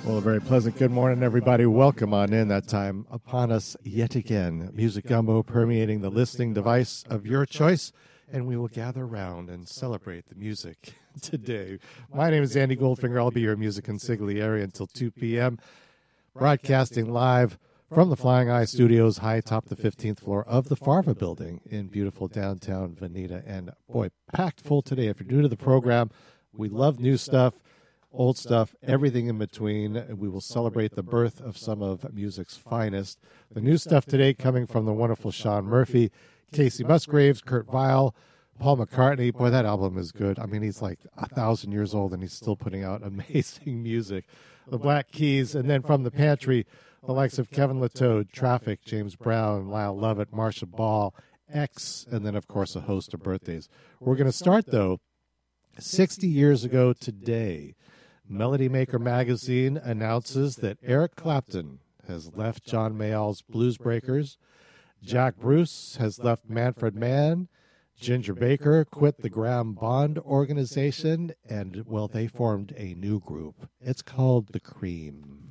Well, a very pleasant good morning, everybody. Welcome on in. That time upon us yet again. Music Gumbo permeating the listening device of your choice, and we will gather round and celebrate the music today. My name is Andy Goldfinger. I'll be your music consigliere until 2 p.m., broadcasting live from the Flying Eye Studios high atop the 15th floor of the Farva building in beautiful downtown Veneta. And boy, packed full today. If you're new to the program, we love new stuff, old stuff, everything in between. We will celebrate the birth of some of music's finest. The new stuff today coming from the wonderful Sean Murphy, Casey Musgraves, Kurt Weill, Paul McCartney. Boy, that album is good. I mean, he's like 1,000 years old and he's still putting out amazing music. The Black Keys, and then from the pantry, the likes of Kevin Latoad, Traffic, James Brown, Lyle Lovett, Marcia Ball, X, and then, of course, a host of birthdays. We're going to start, though, 60 years ago today. Melody Maker magazine announces that Eric Clapton has left John Mayall's Blues Breakers, Jack Bruce has left Manfred Mann, Ginger Baker quit the Graham Bond organization, and, well, they formed a new group. It's called The Cream.